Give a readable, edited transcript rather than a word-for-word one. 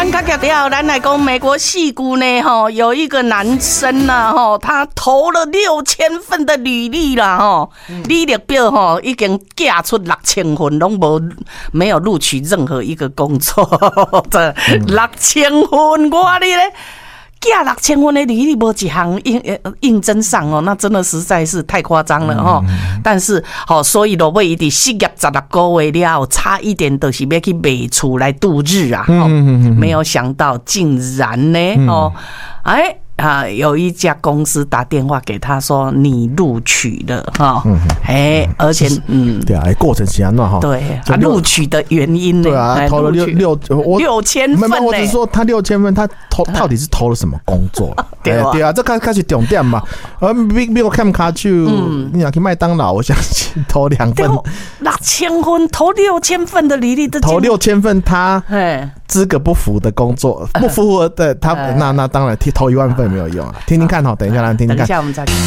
咱较强调，咱来讲美国矽谷呢，有一个男生呐，他投了6000份的履历啦，履历表已经寄出6000份，拢没有录取任何一个工作。这6000份，我哩咧。寄6000份的履历，无一项应征上哦，那真的实在是太夸张了哈。但是所以罗贝伊的失业16个月了，差一点就是要去卖厝来度日啊。没有想到竟然呢，有一家公司打电话给他说你录取了哈，而且对啊，过程是安怎哈？ 对，录取的原因呢？ 对啊，投了6000份呢。我只说他6000份，他到底是投了什么工作？对啊，这开始重点嘛。比我看卡去，你想去麦当劳，我相信投2份 ，6000份投6000份的履历， 投6000份，他资格不符的工作，不符合的他那当然投1万份没有用啊。听听看哈，等一下来听听看。 等一下我们再。